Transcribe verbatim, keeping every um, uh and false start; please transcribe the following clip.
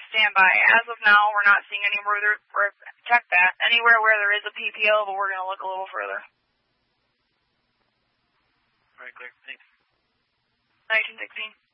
stand by. As of now, we're not seeing any further, check that, anywhere where there is a P P O, but we're going to look a little further. All right, clear. Thanks. nineteen sixteen.